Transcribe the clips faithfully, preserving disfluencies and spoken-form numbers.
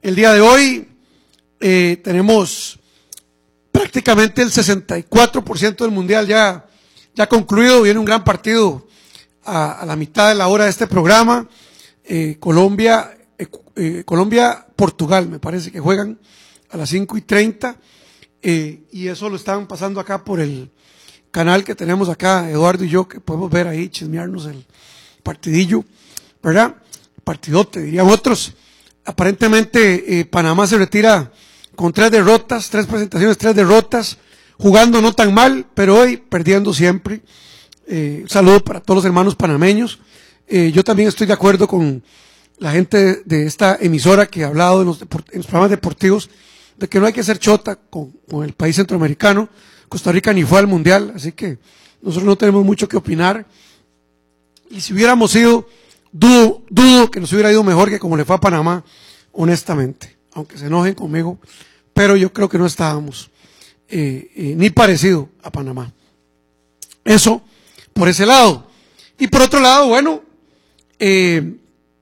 El día de hoy eh, tenemos prácticamente el sesenta y cuatro por ciento del mundial ya, ya concluido. Viene un gran partido a, a la mitad de la hora de este programa. Eh, Colombia, eh, eh, Colombia, Portugal, me parece que juegan a las cinco y treinta. Eh, y eso lo están pasando acá por el canal que tenemos acá, Eduardo y yo, que podemos ver ahí, chismearnos el partidillo, ¿verdad? Partidote, dirían otros. Aparentemente eh, Panamá se retira con tres derrotas, tres presentaciones, tres derrotas, jugando no tan mal, pero hoy perdiendo siempre. Eh, un saludo para todos los hermanos panameños. Eh, yo también estoy de acuerdo con la gente de esta emisora que ha hablado en los, en los programas deportivos de que no hay que ser chota con, con el país centroamericano. Costa Rica ni fue al mundial, así que nosotros no tenemos mucho que opinar. Y si hubiéramos ido, dudo, dudo que nos hubiera ido mejor que como le fue a Panamá, honestamente, aunque se enojen conmigo, pero yo creo que no estábamos eh, eh, ni parecido a Panamá. Eso por ese lado. Y por otro lado, bueno, eh,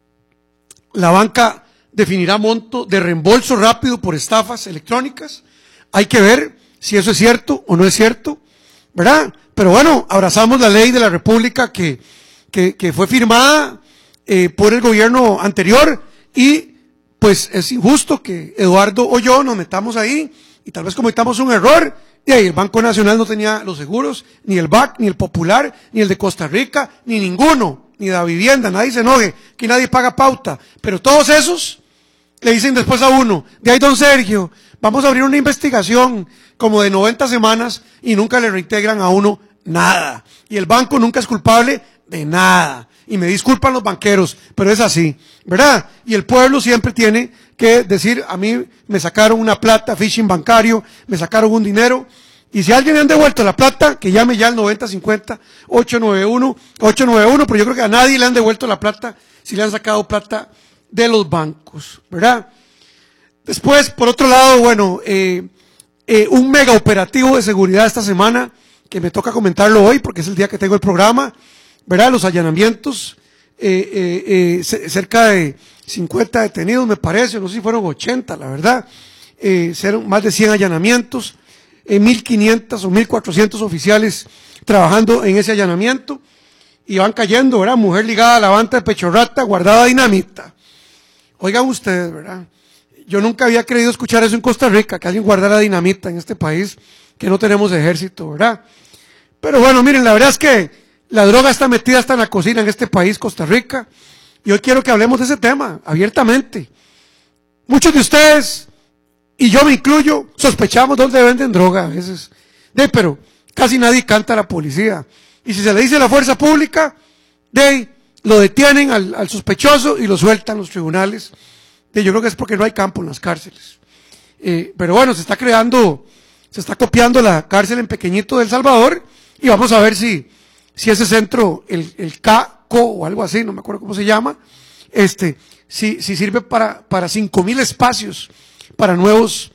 la banca definirá monto de reembolso rápido por estafas electrónicas. Hay que ver si eso es cierto o no es cierto, ¿verdad? Pero bueno, abrazamos la ley de la República que, que, que fue firmada eh, por el gobierno anterior y pues es injusto que Eduardo o yo nos metamos ahí y tal vez cometamos un error. Y ahí el Banco Nacional no tenía los seguros, ni el B A C, ni el Popular, ni el de Costa Rica, ni ninguno, ni la vivienda, nadie se enoje, que nadie paga pauta. Pero todos esos le dicen después a uno, de ahí don Sergio, vamos a abrir una investigación como de noventa semanas y nunca le reintegran a uno nada. Y el banco nunca es culpable de nada. Y me disculpan los banqueros, pero es así, ¿verdad? Y el pueblo siempre tiene que decir, a mí me sacaron una plata, phishing bancario, me sacaron un dinero, y si a alguien le han devuelto la plata, que llame ya al noventa cincuenta, ocho nueve uno, ocho nueve uno, pero yo creo que a nadie le han devuelto la plata si le han sacado plata de los bancos, ¿verdad? Después, por otro lado, bueno, eh, eh, un mega operativo de seguridad esta semana, que me toca comentarlo hoy porque es el día que tengo el programa, ¿verdad? Los allanamientos, eh, eh, eh, cerca de cincuenta detenidos me parece, no sé si fueron ochenta, la verdad, eh, fueron más de cien allanamientos, eh, mil quinientos o mil cuatrocientos oficiales trabajando en ese allanamiento, y van cayendo, ¿verdad? Mujer ligada a la banda de Pechorrata, guardada dinamita. Oigan ustedes, ¿verdad? Yo nunca había creído escuchar eso en Costa Rica, que alguien guardara dinamita en este país, que no tenemos ejército, ¿verdad? Pero bueno, miren, la verdad es que la droga está metida hasta en la cocina en este país, Costa Rica, y hoy quiero que hablemos de ese tema, abiertamente. Muchos de ustedes, y yo me incluyo, sospechamos dónde venden droga a veces, de, pero casi nadie canta a la policía. Y si se le dice a la fuerza pública, de, lo detienen al, al sospechoso y lo sueltan los tribunales. De, yo creo que es porque no hay campo en las cárceles. Eh, pero bueno, se está creando, se está copiando la cárcel en pequeñito de El Salvador, y vamos a ver si, si ese centro, el, el C A C O o algo así, no me acuerdo cómo se llama, este, si, si sirve para, para cinco mil espacios para nuevos,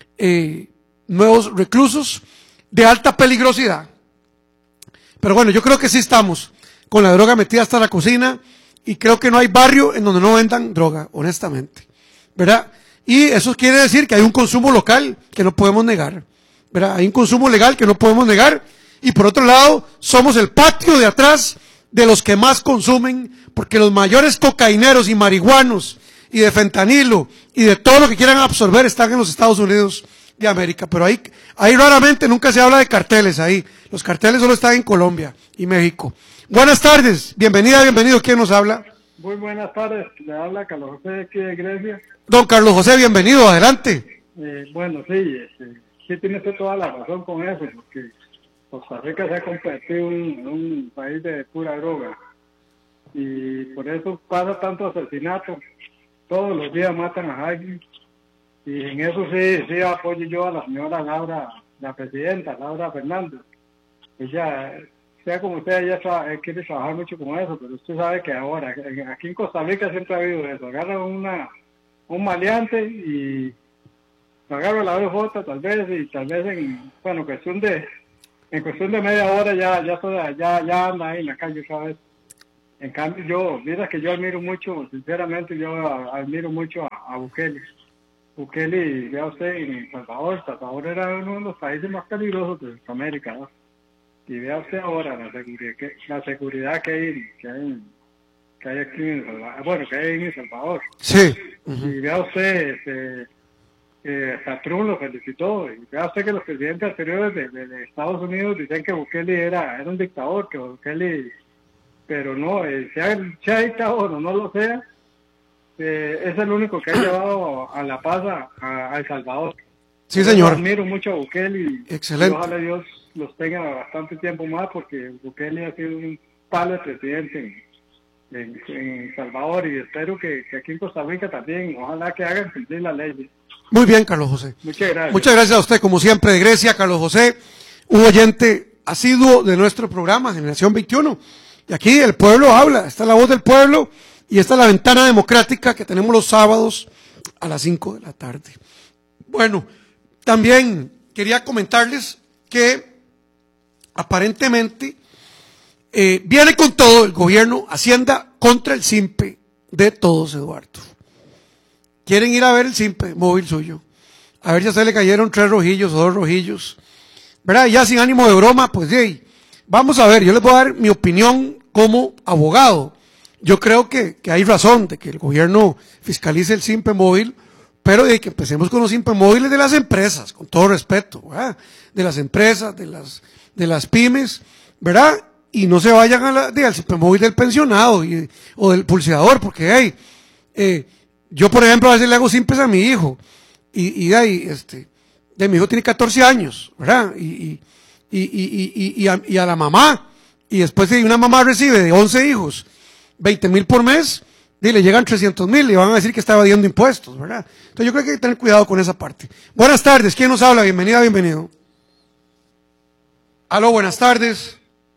eh, nuevos reclusos de alta peligrosidad. Pero bueno, yo creo que sí estamos con la droga metida hasta la cocina, y creo que no hay barrio en donde no vendan droga, honestamente, ¿verdad? Y eso quiere decir que hay un consumo local que no podemos negar, ¿verdad? Hay un consumo legal que no podemos negar, y por otro lado, somos el patio de atrás de los que más consumen, porque los mayores cocaineros y marihuanos, y de fentanilo, y de todo lo que quieran absorber están en los Estados Unidos de América, pero ahí, ahí raramente nunca se habla de carteles ahí, los carteles solo están en Colombia y México. Buenas tardes, bienvenida, bienvenido, ¿quién nos habla? Muy buenas tardes, le habla Carlos José aquí de Grecia. Don Carlos José, bienvenido, adelante. Eh, bueno, sí, este, sí tiene usted toda la razón con eso, porque Costa Rica se ha convertido en un, un país de pura droga, y por eso pasa tanto asesinato, todos los días matan a alguien, y en eso sí, sí apoyo yo a la señora Laura, la presidenta, Laura Fernández. Ella, sea como sea, ella tra quiere trabajar mucho con eso, pero usted sabe que ahora, aquí en Costa Rica siempre ha habido eso, agarran una, un maleante y lo agarra la B J tal vez, y tal vez en, bueno, cuestión de, en cuestión de media hora ya, ya, ya, ya anda ahí en la calle, ¿sabes? En cambio yo, mira que yo admiro mucho, sinceramente yo admiro mucho a, a Bukele. Bukele, vea usted, en El Salvador, El Salvador era uno de los países más peligrosos de Centroamérica, ¿no? Y vea usted ahora la seguridad que, la seguridad que hay, que hay, que hay aquí en El Salvador, bueno, que hay en El Salvador. Sí. Uh-huh. Y vea usted, este, eh, Trump lo felicitó, y vea usted que los presidentes anteriores de, de, de Estados Unidos decían que Bukele era, era un dictador, que Bukele, pero no, eh, sea, sea dictador o no lo sea, eh, es el único que ha llevado a la paz a, a, a El Salvador. Sí, señor. Yo admiro mucho a Bukele y, excelente. Y ojalá Dios los tenga bastante tiempo más, porque Bukele ha sido un palo de presidente en, en, en El Salvador, y espero que, que aquí en Costa Rica también, ojalá que hagan cumplir la ley. Muy bien, Carlos José. Muchas gracias. Muchas gracias a usted, como siempre, de Grecia, Carlos José, un oyente asiduo de nuestro programa, Generación veintiuno. Y aquí el pueblo habla, esta es la voz del pueblo, y esta es la ventana democrática que tenemos los sábados a las cinco de la tarde. Bueno, también quería comentarles que aparentemente eh, viene con todo el gobierno, Hacienda, contra el SIMPE de todos, Eduardo. Quieren ir a ver el SIMPE móvil suyo, a ver si a usted le cayeron tres rojillos o dos rojillos, ¿verdad? Ya sin ánimo de broma, pues hey, vamos a ver, yo les voy a dar mi opinión como abogado. Yo creo que, que hay razón de que el gobierno fiscalice el SIMPE móvil, pero de que empecemos con los SIMPE móviles de las empresas, con todo respeto, ¿verdad? De las empresas, de las, de las pymes, ¿verdad? Y no se vayan a la, de, al SIMPE móvil del pensionado y, o del pulseador, porque hey, eh, yo, por ejemplo, a veces le hago simples a mi hijo, y, y de ahí, este, de mi hijo tiene catorce años, ¿verdad? Y, y, y, y, y, y, a, y a la mamá, y después si una mamá recibe de once hijos, veinte mil por mes, y le llegan trescientos mil, y van a decir que está evadiendo impuestos, ¿verdad? Entonces yo creo que hay que tener cuidado con esa parte. Buenas tardes, ¿quién nos habla? Bienvenida, bienvenido. Aló, buenas tardes.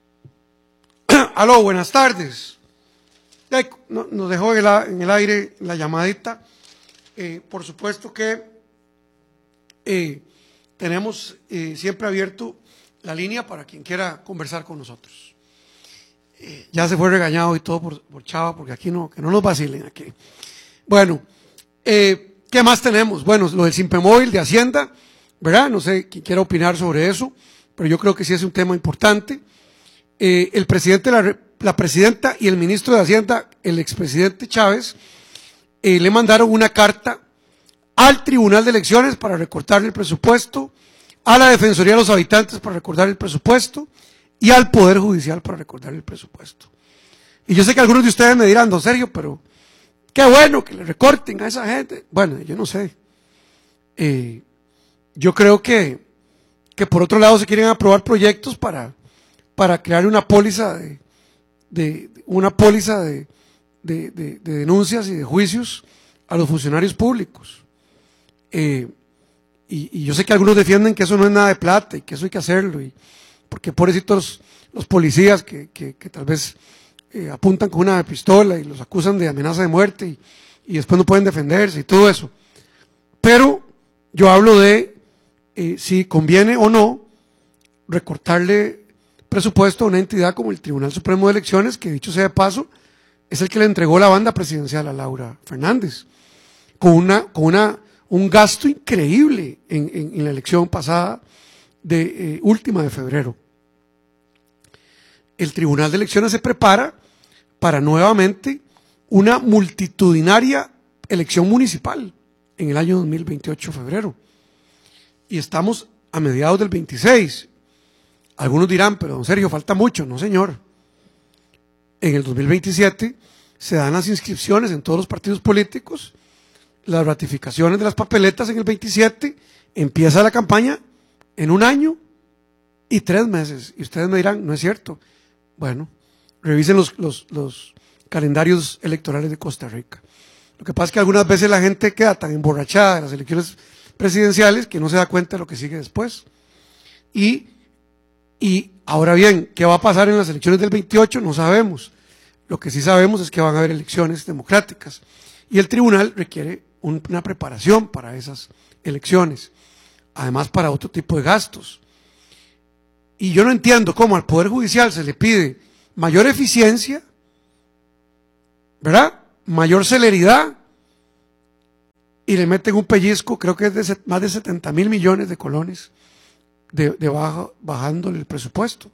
Aló, buenas tardes. Nos dejó en el aire la llamadita. Eh, por supuesto que eh, tenemos eh, siempre abierto la línea para quien quiera conversar con nosotros. Eh, ya se fue regañado y todo por, por Chava, porque aquí no, que no nos vacilen aquí. Bueno, eh, ¿qué más tenemos? Bueno, lo del SIMPE móvil de Hacienda, ¿verdad? No sé quién quiera opinar sobre eso, pero yo creo que sí es un tema importante. Eh, el presidente de la La presidenta y el ministro de Hacienda, el expresidente Chávez, eh, le mandaron una carta al Tribunal de Elecciones para recortar el presupuesto, a la Defensoría de los Habitantes para recortar el presupuesto y al Poder Judicial para recortar el presupuesto. Y yo sé que algunos de ustedes me dirán, don Sergio, pero qué bueno que le recorten a esa gente. Bueno, yo no sé. Eh, yo creo que, que por otro lado se quieren aprobar proyectos para, para crear una póliza de De, de una póliza de, de, de, de denuncias y de juicios a los funcionarios públicos. Eh, y, y yo sé que algunos defienden que eso no es nada de plata y que eso hay que hacerlo, y porque pobrecitos los, los policías que, que, que tal vez eh, apuntan con una pistola y los acusan de amenaza de muerte y, y después no pueden defenderse y todo eso. Pero yo hablo de eh, si conviene o no recortarle presupuesto a una entidad como el Tribunal Supremo de Elecciones, que dicho sea de paso, es el que le entregó la banda presidencial a Laura Fernández, con una, con una, un gasto increíble en, en, en la elección pasada de eh, última de febrero. El Tribunal de Elecciones se prepara para nuevamente una multitudinaria elección municipal en el año dos mil veintiocho, febrero. Y estamos a mediados del veintiséis. Algunos dirán, pero don Sergio, falta mucho. No, señor. En el dos mil veintisiete se dan las inscripciones en todos los partidos políticos, las ratificaciones de las papeletas en el veintisiete, empieza la campaña en un año y tres meses. Y ustedes me dirán, no es cierto. Bueno, revisen los, los, los calendarios electorales de Costa Rica. Lo que pasa es que algunas veces la gente queda tan emborrachada de las elecciones presidenciales que no se da cuenta de lo que sigue después. Y Y ahora bien, ¿qué va a pasar en las elecciones del veintiocho? No sabemos. Lo que sí sabemos es que van a haber elecciones democráticas y el tribunal requiere un, una preparación para esas elecciones, además para otro tipo de gastos. Y yo no entiendo cómo al Poder Judicial se le pide mayor eficiencia, ¿verdad? Mayor celeridad y le meten un pellizco, creo que es de más de setenta mil millones de colones de, de bajo, bajándole el presupuesto.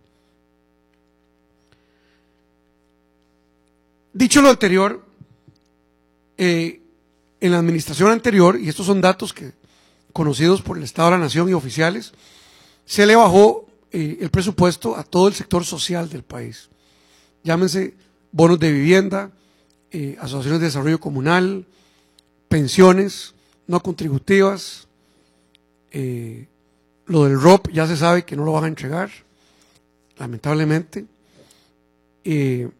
Dicho lo anterior, eh, en la administración anterior, y estos son datos que conocidos por el Estado de la Nación y oficiales, se le bajó eh, el presupuesto a todo el sector social del país. Llámense bonos de vivienda, eh, asociaciones de desarrollo comunal, pensiones no contributivas, eh, lo del R O P ya se sabe que no lo van a entregar, lamentablemente. Eh,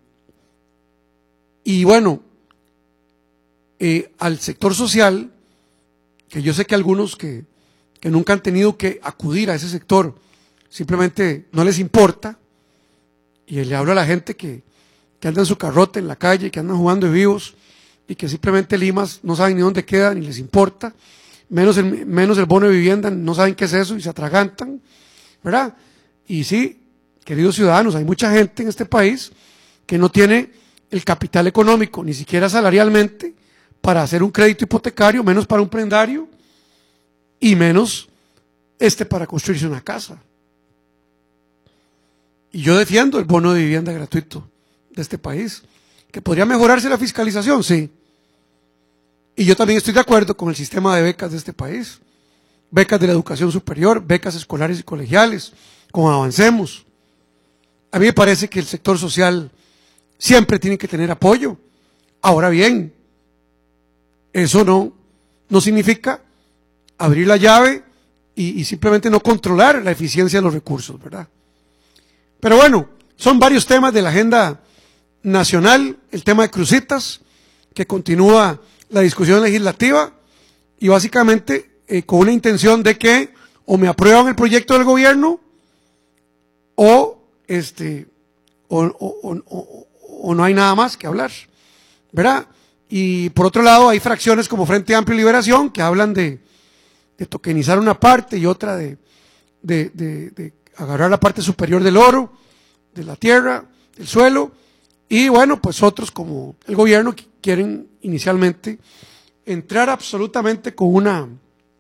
y bueno, eh, al sector social, que yo sé que algunos que, que nunca han tenido que acudir a ese sector, simplemente no les importa, y le hablo a la gente que, que anda en su carrote en la calle, que andan jugando de vivos, y que simplemente Limas no saben ni dónde queda, ni les importa, menos el, menos el bono de vivienda, no saben qué es eso, y se atragantan, ¿verdad? Y sí, queridos ciudadanos, hay mucha gente en este país que no tiene el capital económico, ni siquiera salarialmente, para hacer un crédito hipotecario, menos para un prendario y menos este para construirse una casa. Y yo defiendo el bono de vivienda gratuito de este país, que podría mejorarse la fiscalización, sí. Y yo también estoy de acuerdo con el sistema de becas de este país, becas de la educación superior, becas escolares y colegiales, como Avancemos. A mí me parece que el sector social siempre tiene que tener apoyo. Ahora bien, eso no, no significa abrir la llave y, y simplemente no controlar la eficiencia de los recursos, ¿verdad? Pero bueno, son varios temas de la agenda nacional, el tema de crucitas, que continúa la discusión legislativa y básicamente eh, con una intención de que o me aprueban el proyecto del gobierno o este o, o, o, o, o no hay nada más que hablar, ¿verdad? Y por otro lado hay fracciones como Frente Amplio y Liberación que hablan de, de tokenizar una parte y otra de, de, de, de agarrar la parte superior del oro, de la tierra, del suelo, y bueno, pues otros como el gobierno que quieren inicialmente entrar absolutamente con una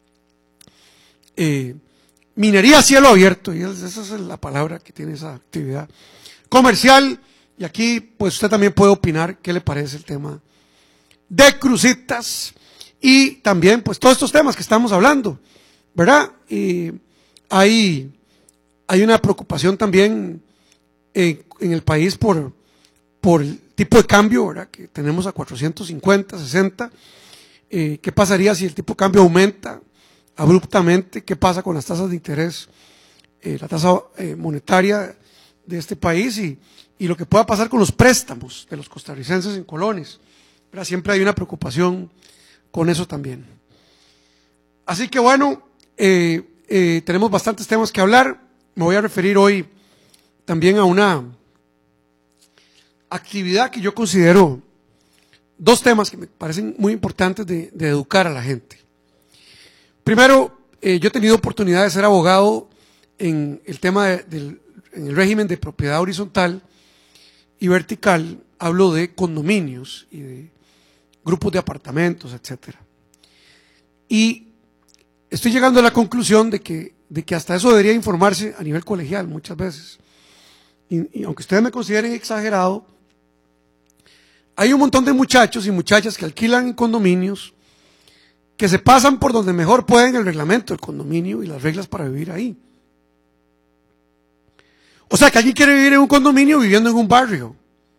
eh, minería a cielo abierto, y esa es la palabra que tiene esa actividad comercial, y aquí pues usted también puede opinar qué le parece el tema de crucitas y también pues todos estos temas que estamos hablando, ¿verdad? Y hay, hay una preocupación también en, en el país por, por el tipo de cambio, ¿verdad? Que tenemos a cuatrocientos cincuenta, sesenta, eh, ¿qué pasaría si el tipo de cambio aumenta abruptamente? ¿Qué pasa con las tasas de interés, eh, la tasa eh, monetaria de este país y, y lo que pueda pasar con los préstamos de los costarricenses en colones? Pero siempre hay una preocupación con eso también. Así que bueno, eh, eh, tenemos bastantes temas que hablar. Me voy a referir hoy también a una actividad que yo considero, dos temas que me parecen muy importantes de, de educar a la gente. Primero, eh, yo he tenido oportunidad de ser abogado en el tema de, del en el régimen de propiedad horizontal y vertical. Hablo de condominios y de grupos de apartamentos, etcétera. Y estoy llegando a la conclusión de que, de que hasta eso debería informarse a nivel colegial muchas veces. Y, y aunque ustedes me consideren exagerado, hay un montón de muchachos y muchachas que alquilan en condominios, que se pasan por donde mejor pueden el reglamento del condominio y las reglas para vivir ahí. O sea, que alguien quiere vivir en un condominio viviendo en un barrio.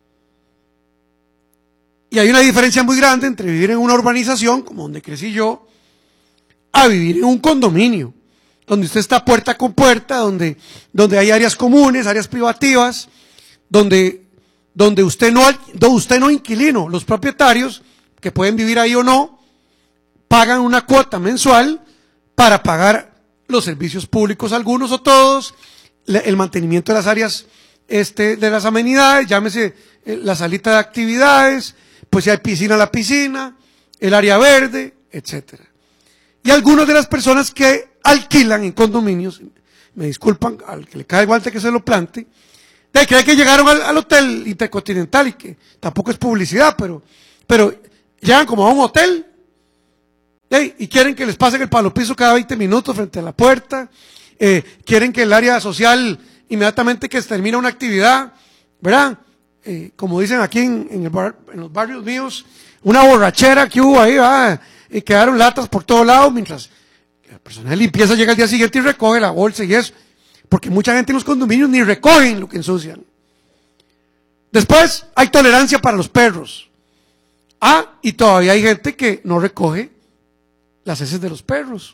Y hay una diferencia muy grande entre vivir en una urbanización, como donde crecí yo, a vivir en un condominio, donde usted está puerta con puerta, donde, donde hay áreas comunes, áreas privativas, donde, donde usted no, usted no inquilino, los propietarios, que pueden vivir ahí o no, pagan una cuota mensual para pagar los servicios públicos, algunos o todos, el mantenimiento de las áreas este, de las amenidades, llámese la salita de actividades, pues si hay piscina, la piscina, el área verde, etcétera. Y algunas de las personas que alquilan en condominios, me disculpan al que le cae guante que se lo plante, de creen que llegaron al, al hotel Intercontinental y que tampoco es publicidad, pero, pero llegan como a un hotel. Y ¿sí? Y quieren que les pasen el palo piso cada veinte minutos frente a la puerta, eh, quieren que el área social, inmediatamente que se termina una actividad, ¿verdad? Eh, como dicen aquí en, en, el bar, en los barrios míos, una borrachera que hubo ahí, ¿verdad? Y quedaron latas por todos lados, mientras la persona de limpieza llega al día siguiente y recoge la bolsa y eso, porque mucha gente en los condominios ni recogen lo que ensucian. Después hay tolerancia para los perros. Ah, y todavía hay gente que no recoge las heces de los perros.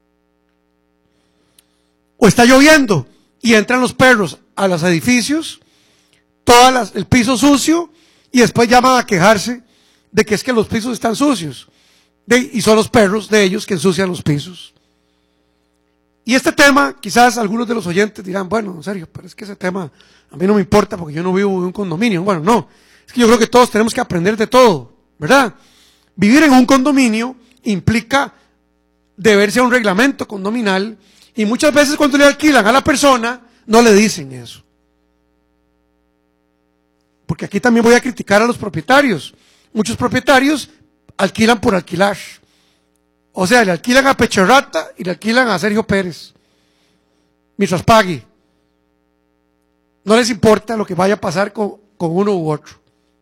O está lloviendo y entran los perros a los edificios, todo las, el piso sucio, y después llaman a quejarse de que es que los pisos están sucios. De, y son los perros de ellos que ensucian los pisos. Y este tema, quizás algunos de los oyentes dirán, bueno, en serio, pero es que ese tema a mí no me importa porque yo no vivo en un condominio. Bueno, no, es que yo creo que todos tenemos que aprender de todo, ¿verdad? Vivir en un condominio implica deberse a un reglamento condominal, y muchas veces cuando le alquilan a la persona, no le dicen eso. Porque aquí también voy a criticar a los propietarios. Muchos propietarios alquilan por alquilar. O sea, le alquilan a Pecharrata y le alquilan a Sergio Pérez, mientras pague. No les importa lo que vaya a pasar con, con uno u otro.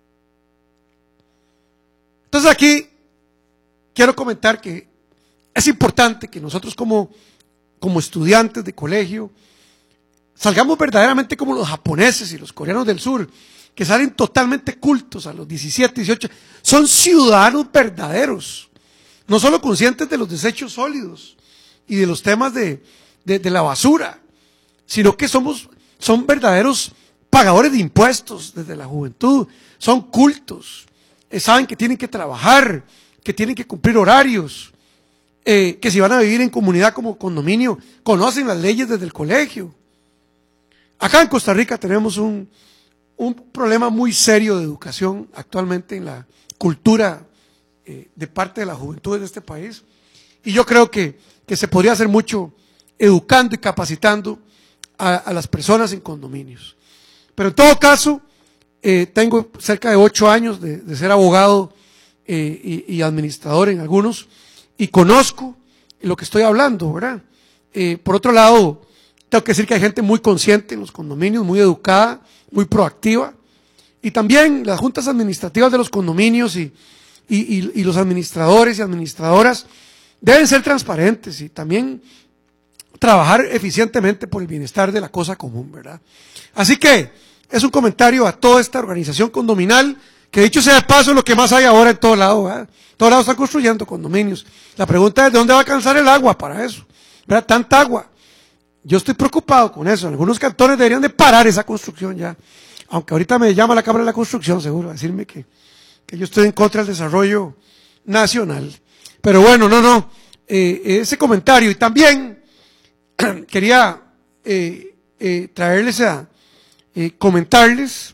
Entonces aquí quiero comentar que es importante que nosotros como, como estudiantes de colegio salgamos verdaderamente como los japoneses y los coreanos del sur, que salen totalmente cultos a los diecisiete, dieciocho, son ciudadanos verdaderos. No solo conscientes de los desechos sólidos y de los temas de, de, de la basura, sino que somos, son verdaderos pagadores de impuestos desde la juventud, son cultos, eh, saben que tienen que trabajar, que tienen que cumplir horarios, eh, que si van a vivir en comunidad como condominio, conocen las leyes desde el colegio. Acá en Costa Rica tenemos un, un problema muy serio de educación actualmente en la cultura de parte de la juventud de este país, y yo creo que, que se podría hacer mucho educando y capacitando a, a las personas en condominios. Pero en todo caso, eh, tengo cerca de ocho años de, de ser abogado eh, y, y administrador en algunos, y conozco lo que estoy hablando, ¿verdad? Eh, por otro lado, tengo que decir que hay gente muy consciente en los condominios, muy educada, muy proactiva, y también las juntas administrativas de los condominios y Y, y, y los administradores y administradoras deben ser transparentes y también trabajar eficientemente por el bienestar de la cosa común, ¿verdad? Así que es un comentario a toda esta organización condominal, que dicho sea de paso, lo que más hay ahora en todo lado, ¿verdad? En todo lado están construyendo condominios. La pregunta es, ¿de dónde va a alcanzar el agua para eso? ¿Verdad? Tanta agua. Yo estoy preocupado con eso. Algunos cantones deberían de parar esa construcción ya. Aunque ahorita me llama la Cámara de la Construcción, seguro, a decirme que que yo estoy en contra del desarrollo nacional. Pero bueno, no, no, eh, ese comentario. Y también quería eh, eh, traerles a eh, comentarles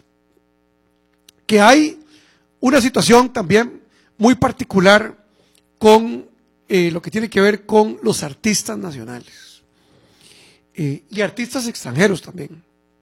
que hay una situación también muy particular con eh, lo que tiene que ver con los artistas nacionales eh, y artistas extranjeros también.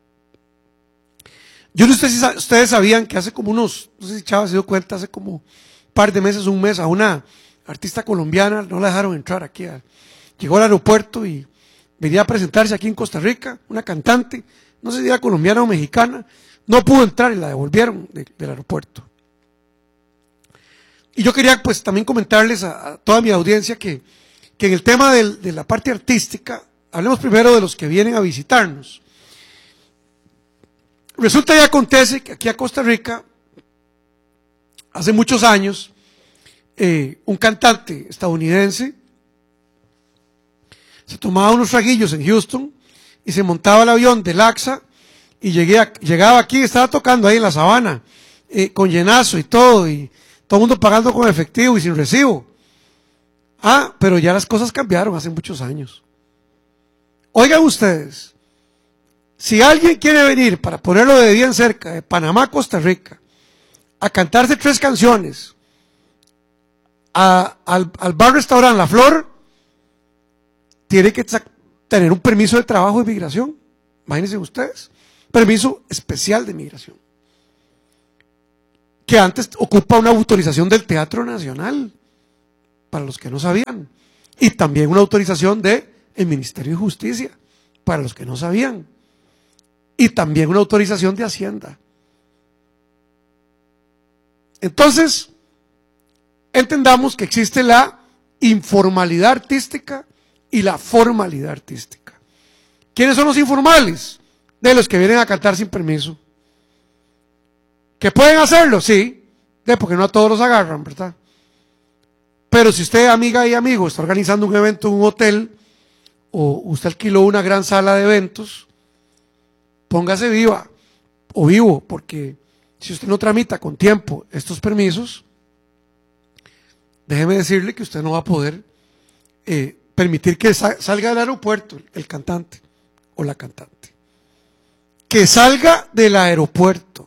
Yo no sé si ustedes sabían que hace como unos, no sé si Chava se dio cuenta, hace como un par de meses, un mes, a una artista colombiana no la dejaron entrar aquí. A, llegó al aeropuerto y venía a presentarse aquí en Costa Rica, una cantante, no sé si era colombiana o mexicana, no pudo entrar y la devolvieron de, del aeropuerto. Y yo quería pues también comentarles a, a toda mi audiencia que, que en el tema del, de la parte artística, hablemos primero de los que vienen a visitarnos. Resulta y acontece que aquí a Costa Rica, hace muchos años, eh, un cantante estadounidense se tomaba unos traguillos en Houston y se montaba el avión del A X A y llegué a, llegaba aquí, estaba tocando ahí en la sabana, eh, con llenazo y todo, y todo el mundo pagando con efectivo y sin recibo. Ah, pero ya las cosas cambiaron hace muchos años. Oigan ustedes, si alguien quiere venir, para ponerlo de bien cerca, de Panamá a Costa Rica, a cantarse tres canciones, a, al, al bar restaurante La Flor, tiene que tener un permiso de trabajo de migración. Imagínense ustedes, permiso especial de migración, que antes ocupa una autorización del Teatro Nacional para los que no sabían, y también una autorización del Ministerio de Justicia, para los que no sabían, y también una autorización de Hacienda. Entonces, entendamos que existe la informalidad artística y la formalidad artística. ¿Quiénes son los informales? De los que vienen a cantar sin permiso. ¿Que pueden hacerlo? Sí, de porque no a todos los agarran, ¿verdad? Pero si usted, amiga y amigo, está organizando un evento en un hotel, o usted alquiló una gran sala de eventos, póngase viva o vivo, porque si usted no tramita con tiempo estos permisos, déjeme decirle que usted no va a poder eh, permitir que sa salga del aeropuerto el cantante o la cantante. Que salga del aeropuerto.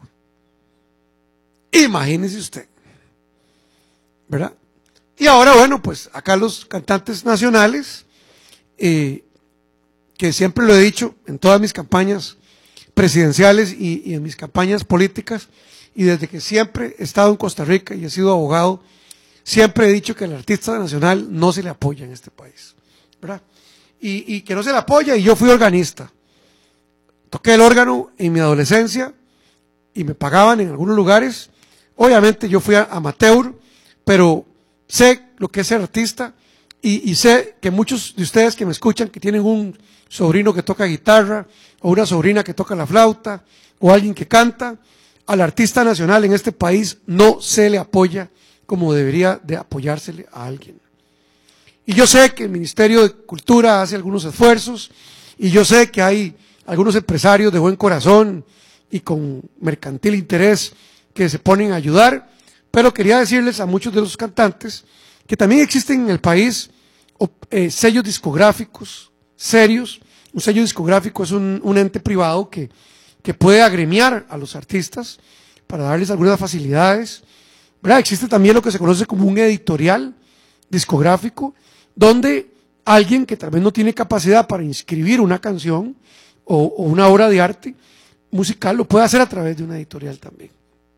Imagínese usted, ¿verdad? Y ahora, bueno, pues acá los cantantes nacionales, eh, que siempre lo he dicho en todas mis campañas presidenciales y, y en mis campañas políticas, y desde que siempre he estado en Costa Rica y he sido abogado, siempre he dicho que al artista nacional no se le apoya en este país, ¿verdad? Y, y que no se le apoya, y yo fui organista. Toqué el órgano en mi adolescencia y me pagaban en algunos lugares. Obviamente yo fui amateur, pero sé lo que es ser artista, y, y sé que muchos de ustedes que me escuchan, que tienen un sobrino que toca guitarra, o una sobrina que toca la flauta, o alguien que canta, al artista nacional en este país no se le apoya como debería de apoyársele a alguien. Y yo sé que el Ministerio de Cultura hace algunos esfuerzos, y yo sé que hay algunos empresarios de buen corazón y con mercantil interés que se ponen a ayudar, pero quería decirles a muchos de los cantantes que también existen en el país eh, sellos discográficos serios. Un sello discográfico es un, un ente privado que, que puede agremiar a los artistas para darles algunas facilidades, ¿verdad? Existe también lo que se conoce como un editorial discográfico, donde alguien que tal vez no tiene capacidad para inscribir una canción o, o una obra de arte musical lo puede hacer a través de una editorial también.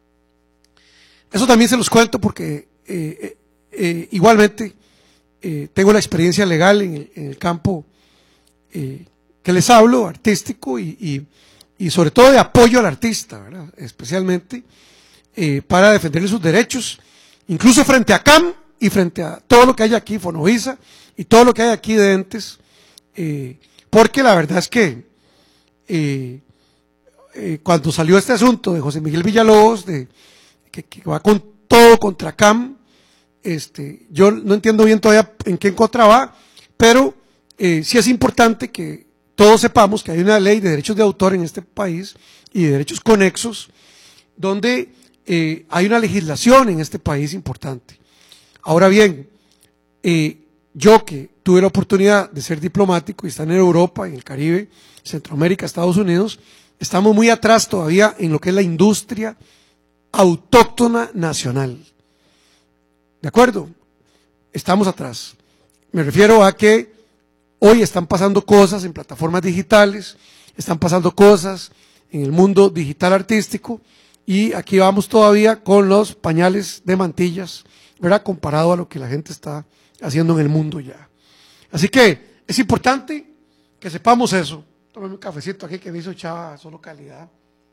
Eso también se los cuento porque eh, eh, igualmente eh, tengo la experiencia legal en el, en el campo eh, que les hablo, artístico, y, y, y sobre todo de apoyo al artista, ¿verdad? Especialmente eh, para defenderle sus derechos, incluso frente a C A M y frente a todo lo que hay aquí, Fonovisa, y todo lo que hay aquí de entes, eh, porque la verdad es que eh, eh, cuando salió este asunto de José Miguel Villalobos, de Que, que va con todo contra C A M, este, yo no entiendo bien todavía en qué en contra va, pero eh, sí es importante que todos sepamos que hay una ley de derechos de autor en este país y de derechos conexos, donde eh, hay una legislación en este país importante. Ahora bien, eh, yo que tuve la oportunidad de ser diplomático y estar en Europa, en el Caribe, Centroamérica, Estados Unidos, estamos muy atrás todavía en lo que es la industria autóctona nacional. ¿De acuerdo? Estamos atrás. Me refiero a que hoy están pasando cosas en plataformas digitales, están pasando cosas en el mundo digital artístico, y aquí vamos todavía con los pañales de mantillas, ¿verdad? Comparado a lo que la gente está haciendo en el mundo ya. Así que es importante que sepamos eso. Tómame un cafecito aquí que me hizo Chava, solo calidad.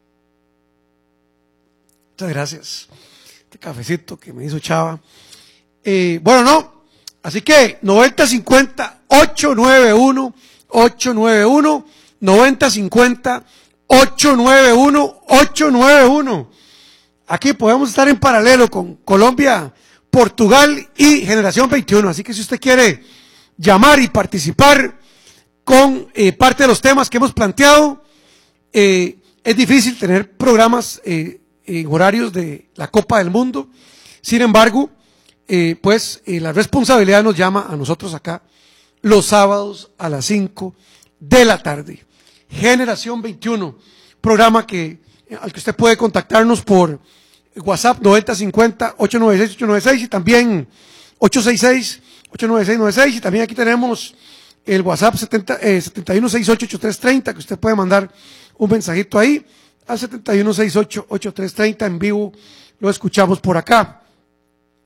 Muchas gracias. Este cafecito que me hizo Chava. Eh, bueno, no. Así que noventa cincuenta ocho nueve uno ocho nueve uno noventa cincuenta ocho nueve uno ocho nueve uno. Aquí podemos estar en paralelo con Colombia, Portugal y Generación veintiuno. Así que si usted quiere llamar y participar con eh, parte de los temas que hemos planteado, eh, es difícil tener programas eh, en horarios de la Copa del Mundo. Sin embargo, eh, pues eh, la responsabilidad nos llama a nosotros acá los sábados a las cinco de la tarde. Generación veintiuno, programa que, al que usted puede contactarnos por WhatsApp noventa cincuenta ocho nueve seis ocho nueve seis y también ocho seis seis ocho nueve seis nueve seis, y también aquí tenemos el WhatsApp setenta, eh, setenta y uno sesenta y ocho ochenta y tres treinta, que usted puede mandar un mensajito ahí al setenta y uno sesenta y ocho ochenta y tres treinta, en vivo lo escuchamos por acá.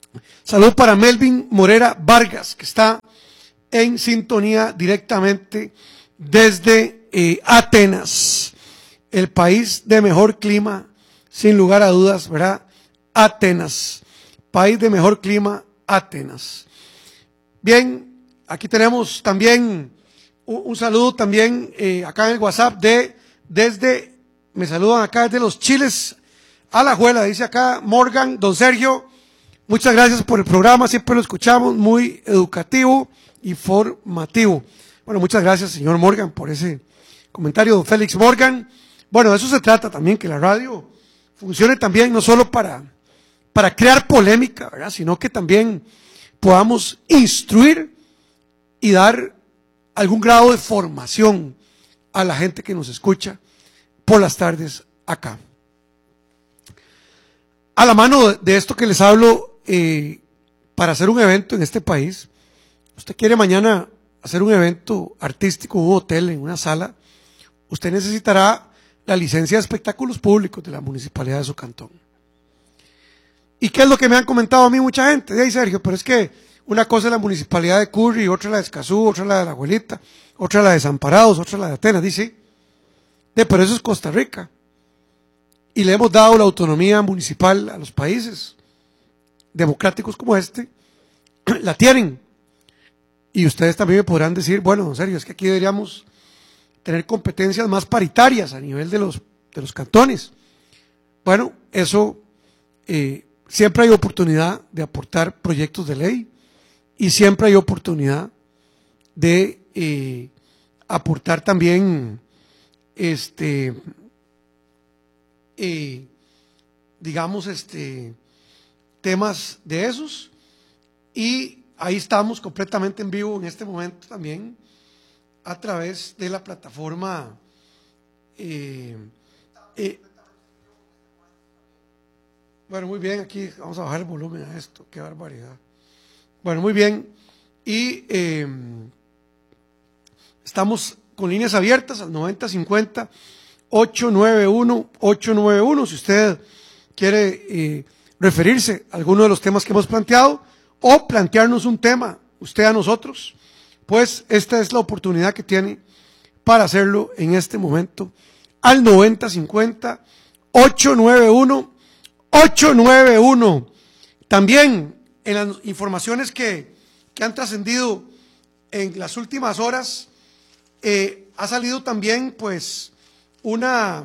Salud para Melvin Morera Vargas, que está en sintonía directamente desde eh, Atenas, el país de mejor clima, sin lugar a dudas, ¿verdad? Atenas, país de mejor clima, Atenas. Bien, aquí tenemos también un, un saludo también eh, acá en el WhatsApp de, desde, me saludan acá desde los Chiles, Alajuela, dice acá Morgan, don Sergio, muchas gracias por el programa, siempre lo escuchamos, muy educativo y formativo. Bueno, muchas gracias, señor Morgan, por ese comentario, don Félix Morgan. Bueno, de eso se trata también, que la radio funcione también no solo para, para crear polémica, ¿verdad?, sino que también podamos instruir y dar algún grado de formación a la gente que nos escucha por las tardes acá. A la mano de esto que les hablo, eh, para hacer un evento en este país, usted quiere mañana hacer un evento artístico en un hotel, en una sala, usted necesitará la licencia de espectáculos públicos de la municipalidad de su cantón. ¿Y qué es lo que me han comentado a mí mucha gente? De ahí, Sergio, pero es que una cosa es la municipalidad de Curry, otra la de Escazú, otra la de la Abuelita, otra la de Desamparados, otra la de Atenas, dice. De, pero eso es Costa Rica. Y le hemos dado la autonomía municipal a los países democráticos como este, la tienen. Y ustedes también me podrán decir, bueno, en serio, es que aquí deberíamos tener competencias más paritarias a nivel de los, de los cantones. Bueno, eso eh, siempre hay oportunidad de aportar proyectos de ley y siempre hay oportunidad de eh, aportar también este eh, digamos este temas de esos, y ahí estamos completamente en vivo en este momento también a través de la plataforma eh, eh, bueno, muy bien, aquí vamos a bajar el volumen a esto, qué barbaridad. Bueno, muy bien, y eh, estamos con líneas abiertas al noventa cincuenta ocho nueve uno ocho nueve uno si usted quiere eh, referirse a alguno de los temas que hemos planteado o plantearnos un tema usted a nosotros, pues esta es la oportunidad que tiene para hacerlo en este momento al noventa cincuenta ocho nueve uno ocho nueve uno. También en las informaciones que, que han trascendido en las últimas horas, eh, ha salido también pues una,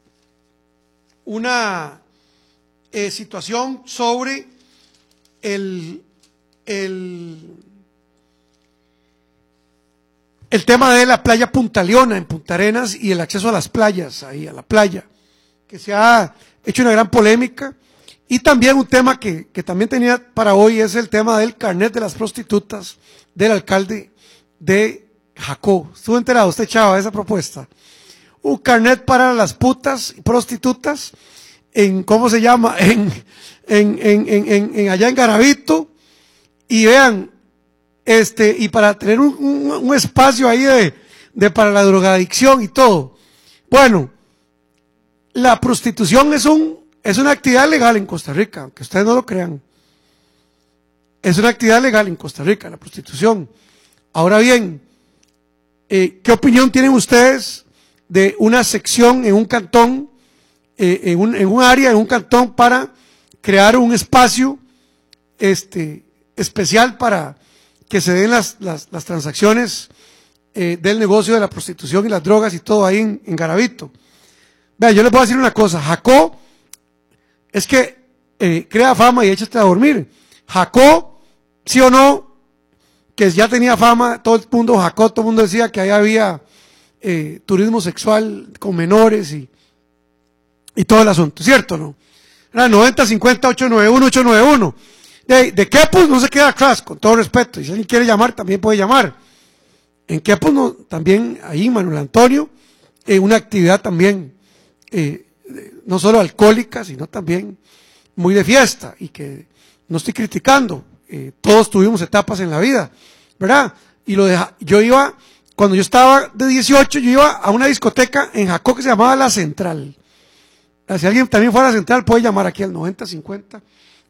una eh, situación sobre el, el, el tema de la playa Punta Leona en Punta Arenas y el acceso a las playas, ahí a la playa, que se ha hecho una gran polémica. Y también un tema que, que también tenía para hoy es el tema del carnet de las prostitutas del alcalde de Jacó. ¿Estuvo enterado usted, Chava, de esa propuesta? Un carnet para las putas y prostitutas en, ¿cómo se llama? En, en, en, en, en allá en Garavito. Y vean, este, y para tener un, un, un espacio ahí de, de para la drogadicción y todo. Bueno, la prostitución es un Es una actividad legal en Costa Rica, aunque ustedes no lo crean. Es una actividad legal en Costa Rica, la prostitución. Ahora bien, eh, ¿qué opinión tienen ustedes de una sección en un cantón, eh, en, un, en un área, en un cantón, para crear un espacio este, especial para que se den las, las, las transacciones eh, del negocio de la prostitución y las drogas y todo ahí en, en Garavito? Vean, yo les voy a decir una cosa, Jacó es que eh, crea fama y échate a dormir. Jacó, sí o no, que ya tenía fama, todo el mundo, Jacó, todo el mundo decía que ahí había eh, turismo sexual con menores y, y todo el asunto, ¿cierto o no? Era noventa cincuenta ocho nueve uno ocho nueve uno. De, de Quepos no se queda atrás, con todo respeto, y si alguien quiere llamar, también puede llamar. En Quepos no, también ahí, Manuel Antonio, eh, una actividad también eh, no solo alcohólica, sino también muy de fiesta, y que no estoy criticando, eh, todos tuvimos etapas en la vida, ¿verdad? Y lo de, yo iba, cuando yo estaba de dieciocho, yo iba a una discoteca en Jacó que se llamaba La Central. Si alguien también fuera a La Central, puede llamar aquí al noventa cincuenta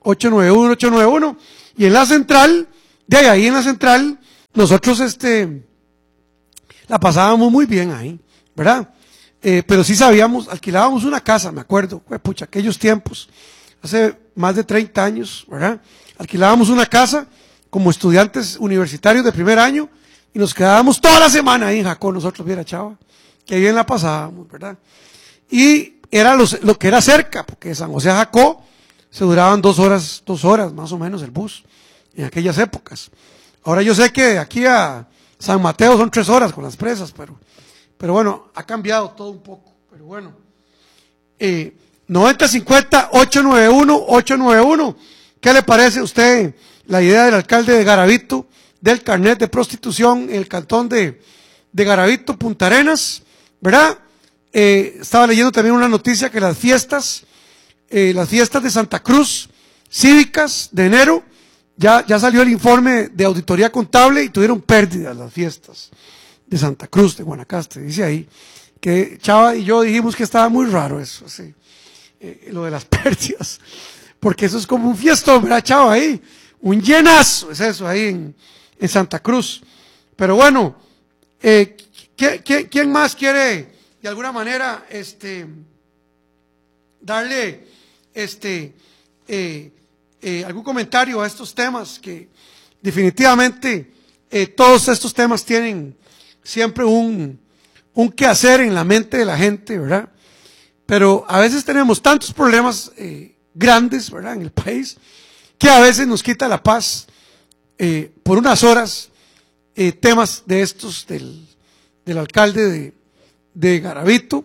ocho nueve uno, ocho nueve uno. Y en la central, de ahí, ahí en la central, nosotros este, la pasábamos muy bien ahí, ¿verdad? Eh, pero sí sabíamos, alquilábamos una casa, me acuerdo, pues, pucha, aquellos tiempos, hace más de treinta años, ¿verdad? Alquilábamos una casa como estudiantes universitarios de primer año y nos quedábamos toda la semana ahí en Jacó, nosotros, viera, chava, que bien la pasábamos, ¿verdad? Y era los, lo que era cerca, porque de San José a Jacó se duraban dos horas, dos horas más o menos el bus, en aquellas épocas. Ahora yo sé que de aquí a San Mateo son tres horas con las presas, pero, pero bueno, ha cambiado todo un poco, pero bueno. Eh, noventa cincuenta, ocho nueve uno, ocho nueve uno. ¿Qué le parece a usted la idea del alcalde de Garavito del carnet de prostitución en el cantón de, de Garavito, Punta Arenas? ¿Verdad? Eh, estaba leyendo también una noticia que las fiestas, eh, las fiestas de Santa Cruz cívicas de enero, ya, ya salió el informe de auditoría contable y tuvieron pérdidas las fiestas de Santa Cruz de Guanacaste. Dice ahí que Chava y yo dijimos que estaba muy raro eso, así, eh, lo de las pérdidas, porque eso es como un fiestón, ¿verdad, Chava? Ahí, un llenazo, es eso, ahí en, en Santa Cruz. Pero bueno, eh, ¿quién, quién, quién más quiere de alguna manera este, darle este, eh, eh, algún comentario a estos temas? Que definitivamente eh, todos estos temas tienen siempre un, un quehacer en la mente de la gente, ¿verdad? Pero a veces tenemos tantos problemas eh, grandes, ¿verdad?, en el país, que a veces nos quita la paz eh, por unas horas eh, temas de estos del, del alcalde de, de Garavito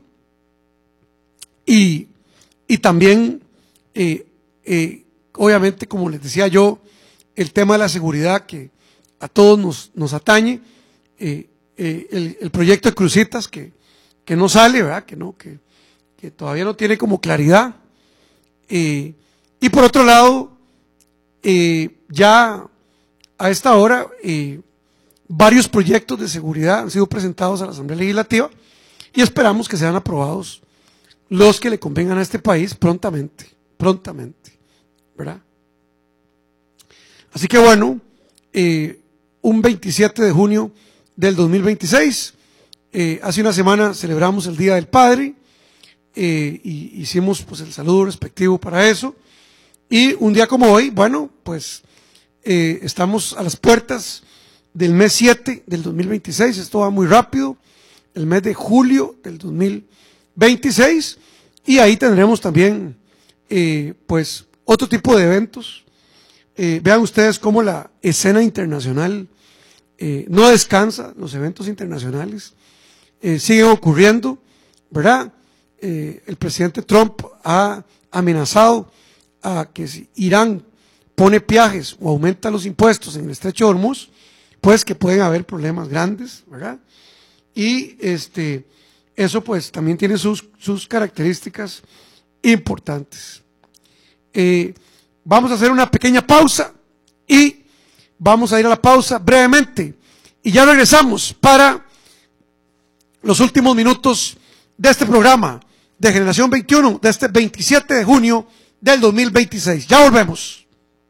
y, y también eh, eh, obviamente, como les decía yo, el tema de la seguridad que a todos nos, nos atañe, eh, eh, el, el proyecto de Cruzitas que, que no sale, ¿verdad?, que no, que, que todavía no tiene como claridad, eh, y por otro lado, eh, ya a esta hora eh, varios proyectos de seguridad han sido presentados a la Asamblea Legislativa y esperamos que sean aprobados los que le convengan a este país prontamente, prontamente, ¿verdad? Así que bueno, eh, un veintisiete de junio del dos mil veintiséis, eh, hace una semana celebramos el Día del Padre, eh, y hicimos pues el saludo respectivo para eso, y un día como hoy, bueno, pues eh, estamos a las puertas del mes siete del dos mil veintiséis, esto va muy rápido, el mes de julio del dos mil veintiséis, y ahí tendremos también eh, pues otro tipo de eventos. Eh, vean ustedes cómo la escena internacional eh, no descansa, los eventos internacionales eh, siguen ocurriendo, ¿verdad? Eh, el presidente Trump ha amenazado a que si Irán pone peajes o aumenta los impuestos en el estrecho de Hormuz, pues que pueden haber problemas grandes, ¿verdad? Y este, eso pues también tiene sus, sus características importantes. Eh, vamos a hacer una pequeña pausa y vamos a ir a la pausa brevemente y ya regresamos para los últimos minutos de este programa de Generación veintiuno de este veintisiete de junio del dos mil veintiséis. Ya volvemos.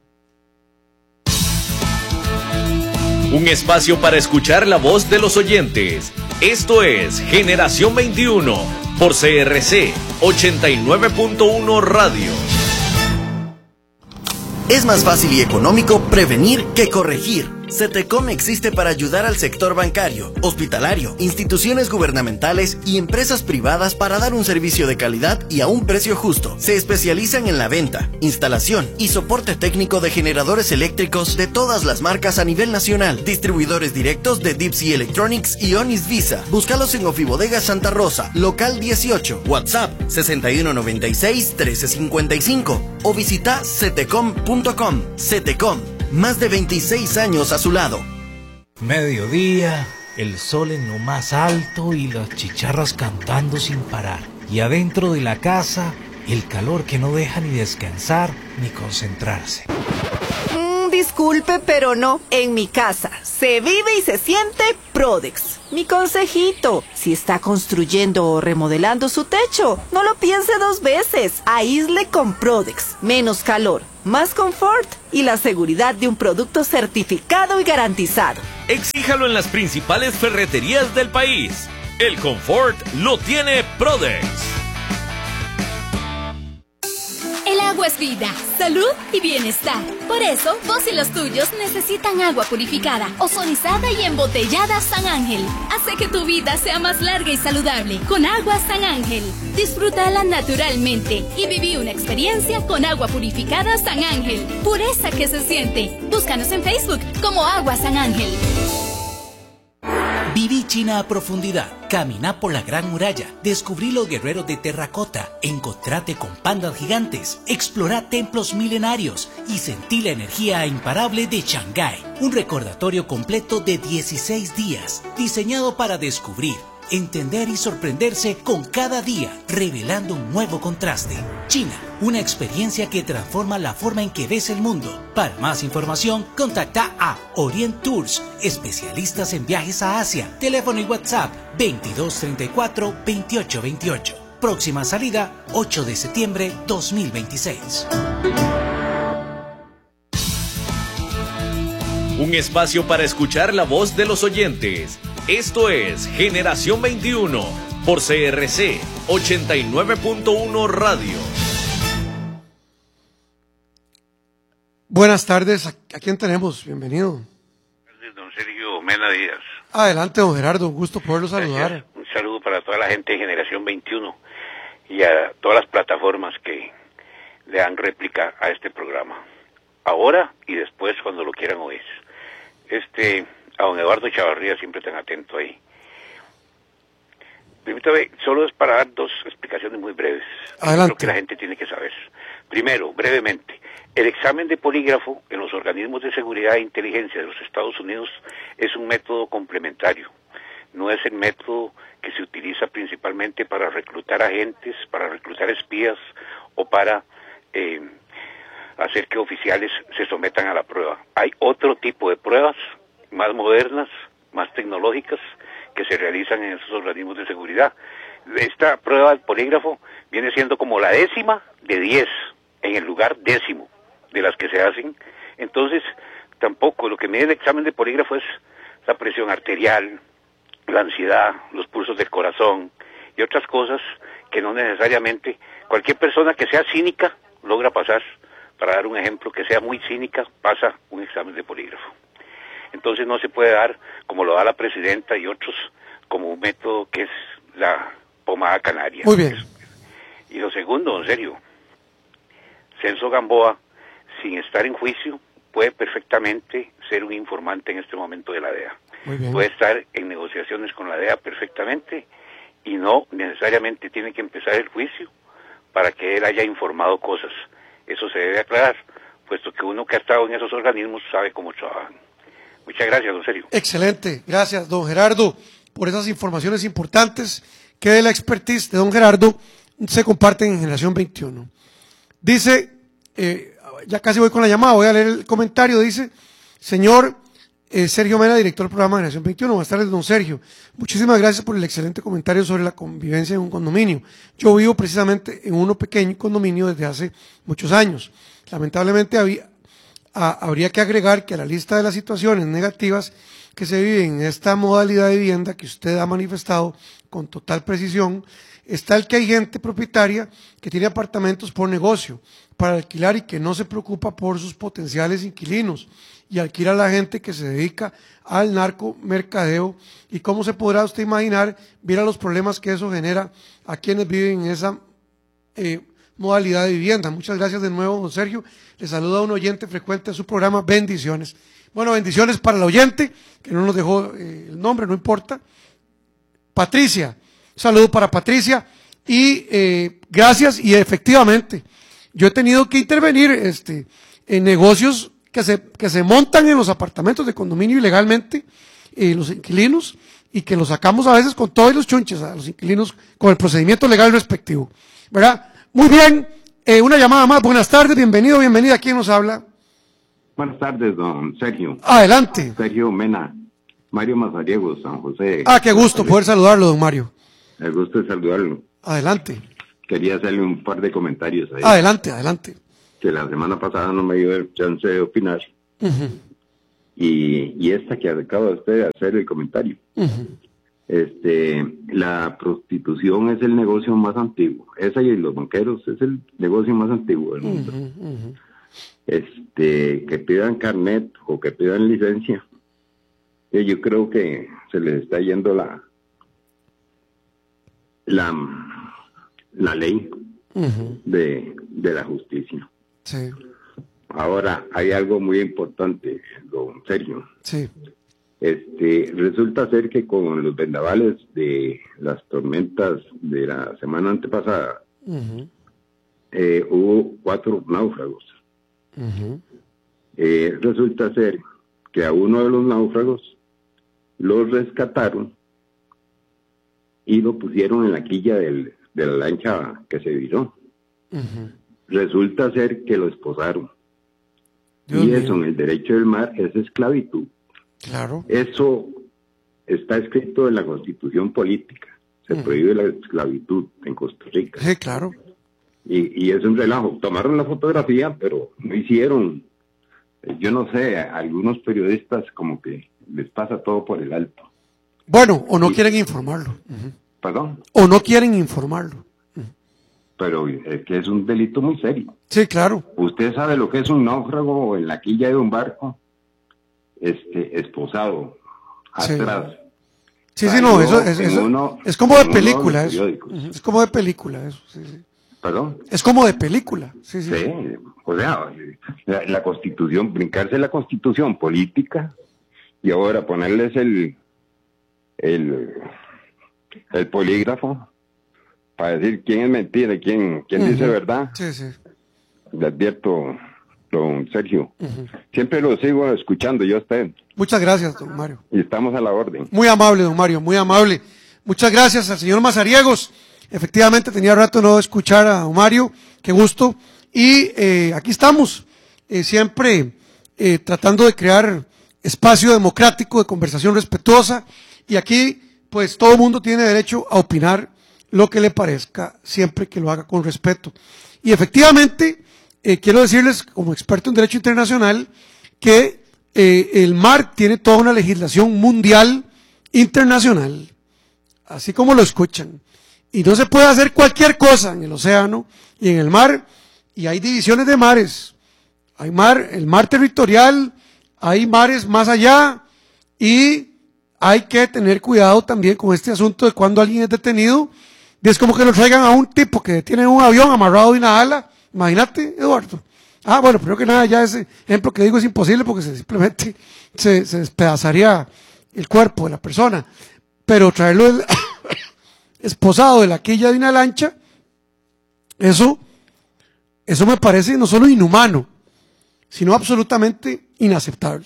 Un espacio para escuchar la voz de los oyentes. Esto es Generación veintiuno por C R C ochenta y nueve punto uno Radio. Es más fácil y económico prevenir que corregir. CETECOM existe para ayudar al sector bancario, hospitalario, instituciones gubernamentales y empresas privadas para dar un servicio de calidad y a un precio justo. Se especializan en la venta, instalación y soporte técnico de generadores eléctricos de todas las marcas a nivel nacional. Distribuidores directos de Deep Sea Electronics y Onis Visa. Búscalos en Ofibodega Santa Rosa, local dieciocho, WhatsApp sesenta y uno noventa y seis, trece cincuenta y cinco o visita cetecom punto com. CETECOM. Más de veintiséis años a su lado. Mediodía, el sol en lo más alto y las chicharras cantando sin parar. Y adentro de la casa, el calor que no deja ni descansar ni concentrarse. Mm, disculpe, pero no. En mi casa se vive y se siente Prodex. Mi consejito, si está construyendo o remodelando su techo, no lo piense dos veces. Aísle con Prodex. Menos calor, más confort y la seguridad de un producto certificado y garantizado. Exíjalo en las principales ferreterías del país. El confort lo tiene Prodex. El agua es vida, salud y bienestar. Por eso, vos y los tuyos necesitan agua purificada, ozonizada y embotellada San Ángel. Hace que tu vida sea más larga y saludable con agua San Ángel. Disfrútala naturalmente y viví una experiencia con agua purificada San Ángel. Pureza que se siente. Búscanos en Facebook como Agua San Ángel. Viví China a profundidad, caminá por la Gran Muralla, descubrí los guerreros de terracota, encontrate con pandas gigantes, explorá templos milenarios y sentí la energía imparable de Shanghái. Un recordatorio completo de dieciséis días, diseñado para descubrir, entender y sorprenderse con cada día, revelando un nuevo contraste. China, una experiencia que transforma la forma en que ves el mundo. Para más información, contacta a Orient Tours, especialistas en viajes a Asia. Teléfono y WhatsApp veintidós treinta y cuatro veintiocho veintiocho. Próxima salida, ocho de septiembre dos mil veintiséis. Un espacio para escuchar la voz de los oyentes. Esto es Generación veintiuno por C R C ochenta y nueve punto uno Radio. Buenas tardes, ¿a quién tenemos? Bienvenido. Don Sergio Mena Díaz. Adelante, don Gerardo, un gusto poderlo saludar. Gracias. Un saludo para toda la gente de Generación veintiuno y a todas las plataformas que le dan réplica a este programa. Ahora y después cuando lo quieran oír. Este... A don Eduardo Chavarría, siempre tan atento ahí. Permítame, solo es para dar dos explicaciones muy breves. Adelante. Lo que la gente tiene que saber. Primero, brevemente, el examen de polígrafo en los organismos de seguridad e inteligencia de los Estados Unidos es un método complementario. No es el método que se utiliza principalmente para reclutar agentes, para reclutar espías o para eh, hacer que oficiales se sometan a la prueba. Hay otro tipo de pruebas más modernas, más tecnológicas, que se realizan en esos organismos de seguridad. Esta prueba del polígrafo viene siendo como la décima de diez, en el lugar décimo de las que se hacen. Entonces, tampoco lo que mide el examen de polígrafo es la presión arterial, la ansiedad, los pulsos del corazón y otras cosas que no necesariamente cualquier persona que sea cínica logra pasar. Para dar un ejemplo, que sea muy cínica, pasa un examen de polígrafo. Entonces no se puede dar, como lo da la presidenta y otros, como un método que es la pomada canaria. Muy bien. Y lo segundo, en serio, Celso Gamboa, sin estar en juicio, puede perfectamente ser un informante en este momento de la D E A. Muy bien. Puede estar en negociaciones con la D E A perfectamente y no necesariamente tiene que empezar el juicio para que él haya informado cosas. Eso se debe aclarar, puesto que uno que ha estado en esos organismos sabe cómo trabajan. Muchas gracias, don Sergio. Excelente, gracias, don Gerardo, por esas informaciones importantes que de la expertise de don Gerardo se comparten en Generación veintiuno. Dice, eh, ya casi voy con la llamada, voy a leer el comentario, dice, señor eh, Sergio Mena, director del programa Generación veintiuno, buenas tardes, don Sergio. Muchísimas gracias por el excelente comentario sobre la convivencia en un condominio. Yo vivo precisamente en uno pequeño condominio desde hace muchos años. Lamentablemente había... Ah, habría que agregar que a la lista de las situaciones negativas que se viven en esta modalidad de vivienda que usted ha manifestado con total precisión, está el que hay gente propietaria que tiene apartamentos por negocio para alquilar y que no se preocupa por sus potenciales inquilinos y alquila a la gente que se dedica al narcomercadeo. Y cómo se podrá usted imaginar, mira los problemas que eso genera a quienes viven en esa eh, modalidad de vivienda. Muchas gracias de nuevo, don Sergio. Le saluda un oyente frecuente a su programa. Bendiciones. Bueno, bendiciones para el oyente, que no nos dejó eh, el nombre, no importa. Patricia, un saludo para Patricia. Y eh, gracias, y efectivamente, yo he tenido que intervenir este, en negocios que se, que se montan en los apartamentos de condominio ilegalmente, eh, los inquilinos, y que los sacamos a veces con todos los chunches a los inquilinos con el procedimiento legal respectivo, ¿verdad? Muy bien, eh, una llamada más, buenas tardes, bienvenido, bienvenida, ¿quién nos habla? Buenas tardes, don Sergio. Adelante. Sergio Mena, Mario Mazariegos, San José. Ah, qué gusto poder saludarlo, don Mario. El gusto de saludarlo. Adelante. Quería hacerle un par de comentarios ahí. Adelante, adelante. Que la semana pasada no me dio el chance de opinar. Uh-huh. y, y esta que acaba usted de hacer el comentario. Uh-huh. Este, la prostitución es el negocio más antiguo. Esa y los banqueros es el negocio más antiguo del mundo. Uh-huh, uh-huh. Este, que pidan carnet o que pidan licencia, eh, yo creo que se les está yendo la la, la ley uh-huh. de, de la justicia. Sí. Ahora, hay algo muy importante, don Sergio. Sí. Este, resulta ser que con los vendavales de las tormentas de la semana antepasada, uh-huh. eh, hubo cuatro náufragos. Uh-huh. Eh, resulta ser que a uno de los náufragos lo rescataron y lo pusieron en la quilla del, de la lancha que se viró. Uh-huh. Resulta ser que lo esposaron. Dios y mío. Eso en el derecho del mar es esclavitud. Claro. Eso está escrito en la Constitución política. Se uh-huh. prohíbe la esclavitud en Costa Rica. Sí, claro. Y, y es un relajo. Tomaron la fotografía, pero no hicieron, yo no sé, a algunos periodistas como que les pasa todo por el alto. Bueno, o no y, quieren informarlo. Uh-huh. ¿Perdón? O no quieren informarlo. Uh-huh. Pero es que es un delito muy serio. Sí, claro. ¿Usted sabe lo que es un náufrago en la quilla de un barco? Este, esposado, atrás. Sí, sí, sí no, eso, eso, eso uno, es como de película, eso. Uh-huh. Es como de película, eso, sí, sí. ¿Perdón? Es como de película. Sí, sí. Sí, o sea, la, la Constitución, brincarse la Constitución política y ahora ponerles el el, el polígrafo para decir quién es mentira y quién, quién uh-huh. dice verdad. Sí, sí. Le advierto, don Sergio. Uh-huh. Siempre lo sigo escuchando yo a usted. Muchas gracias, don Mario. Y estamos a la orden. Muy amable, don Mario, muy amable. Muchas gracias al señor Mazariegos. Efectivamente, tenía rato no escuchar a don Mario, qué gusto. Y eh, aquí estamos, eh, siempre eh, tratando de crear espacio democrático, de conversación respetuosa. Y aquí, pues, todo el mundo tiene derecho a opinar lo que le parezca, siempre que lo haga con respeto. Y efectivamente, eh, quiero decirles, como experto en derecho internacional, que eh, el mar tiene toda una legislación mundial internacional, así como lo escuchan. Y no se puede hacer cualquier cosa en el océano y en el mar, y hay divisiones de mares. Hay mar, el mar territorial, hay mares más allá, y hay que tener cuidado también con este asunto de cuando alguien es detenido. Y es como que lo traigan a un tipo que tiene un avión amarrado de una ala. Imagínate, Eduardo. Ah, bueno, primero que nada, ya ese ejemplo que digo es imposible porque se, simplemente se, se despedazaría el cuerpo de la persona. Pero traerlo el esposado de la quilla de una lancha, eso, eso me parece no solo inhumano, sino absolutamente inaceptable.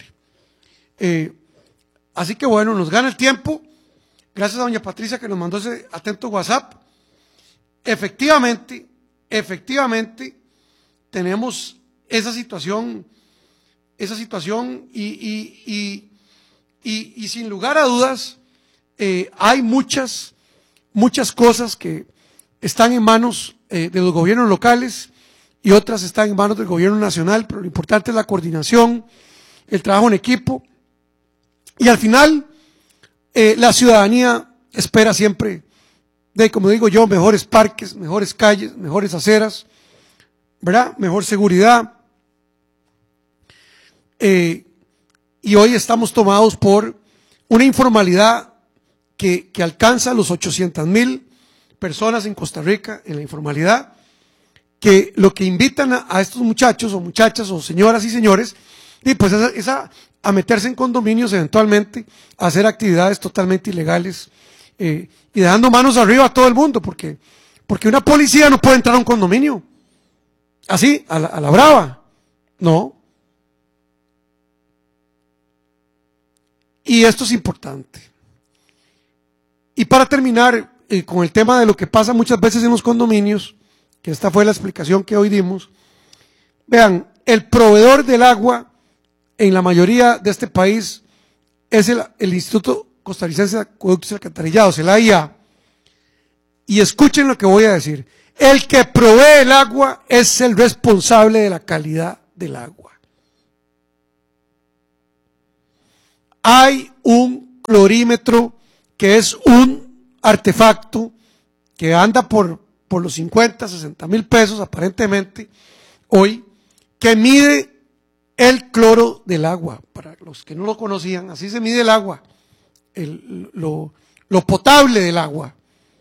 Eh, así que bueno, nos gana el tiempo. Gracias a doña Patricia que nos mandó ese atento WhatsApp. Efectivamente, efectivamente, tenemos esa situación, esa situación y, y, y, y, y sin lugar a dudas, eh, hay muchas, muchas cosas que están en manos eh, de los gobiernos locales y otras están en manos del gobierno nacional, pero lo importante es la coordinación, el trabajo en equipo y al final eh, la ciudadanía espera siempre, de como digo yo, mejores parques, mejores calles, mejores aceras, ¿verdad? Mejor seguridad. Eh, y hoy estamos tomados por una informalidad que, que alcanza los ochocientas mil personas en Costa Rica en la informalidad, que lo que invitan a, a estos muchachos o muchachas o señoras y señores, y pues esa, esa, a meterse en condominios eventualmente, a hacer actividades totalmente ilegales eh, y dejando manos arriba a todo el mundo, porque, porque una policía no puede entrar a un condominio así, a la, a la brava, no. Y esto es importante. Y para terminar eh, con el tema de lo que pasa muchas veces en los condominios, que esta fue la explicación que hoy dimos, vean, el proveedor del agua en la mayoría de este país es el, el Instituto Costarricense de Acueductos y Alcantarillados, el A I A. Y escuchen lo que voy a decir. El que provee el agua es el responsable de la calidad del agua. Hay un clorímetro que es un artefacto que anda por, por los cincuenta, sesenta mil pesos aparentemente hoy, que mide el cloro del agua. Para los que no lo conocían, así se mide el agua, el, lo, lo potable del agua.